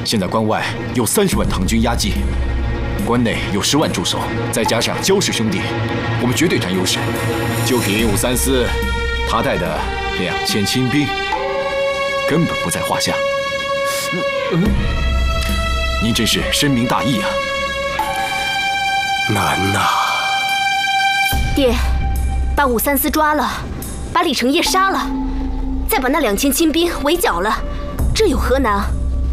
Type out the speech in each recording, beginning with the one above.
现在关外有30万唐军压境，关内有10万驻守，再加上焦氏兄弟，我们绝对占优势。就凭534他带的2000亲兵，根本不在话下。您真是深明大义啊！ 难呐！ 爹，把534抓了，把李成业杀了，再把那2000亲兵围剿了，这有何难？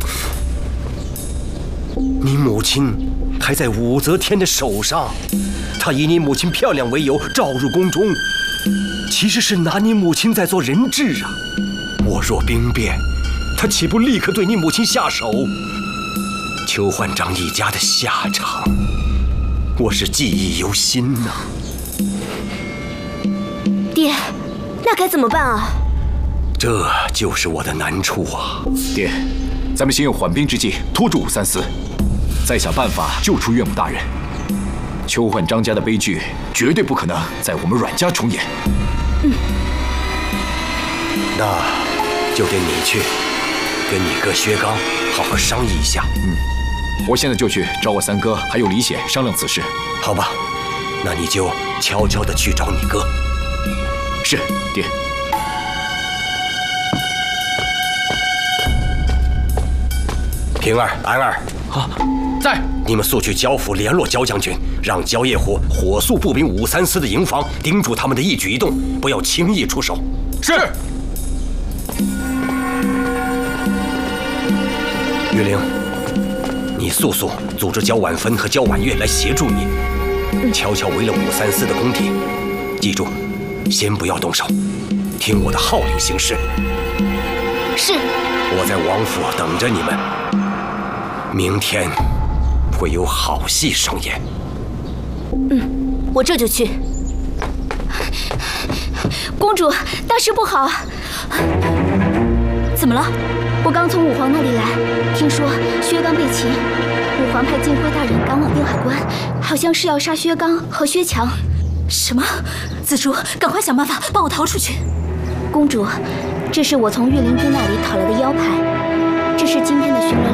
你母亲还在武则天的手上，她以你母亲漂亮为由召入宫中，其实是拿你母亲在做人质啊！我若兵变，她岂不立刻对你母亲下手？邱焕章一家的下场，我是记忆犹新呐。 爹，那该怎么办啊？ 这就是我的难处啊！ 爹，咱们先用缓兵之计拖住534，再想办法救出岳母大人。邱焕章家的悲剧绝对不可能在我们阮家重演。 那就得你去跟你哥薛刚好好商议一下。 我现在就去找我三哥还有李显商量此事。 好吧，那你就悄悄地去找你哥。 是，爹。 平儿、安儿， 在。 你们速去焦府联络焦将军，让焦业虎火速步兵534的营房，盯住他们的一举一动，不要轻易出手。 是。 玉玲，你速速组织焦婉芬和焦婉月来协助你，悄悄围了534的宫邸。记住，先不要动手，听我的号令行事。 是。 我在王府等着你们，明天会有好戏上演。 我这就去。公主，大事不好！怎么了？我刚从武皇那里来，听说薛刚被擒，武皇派晋惠大人赶往定海关，好像是要杀薛刚和薛强。 什么？紫竹，赶快想办法帮我逃出去！ 公主，这是我从御林军那里讨来的腰牌，这是今天的巡逻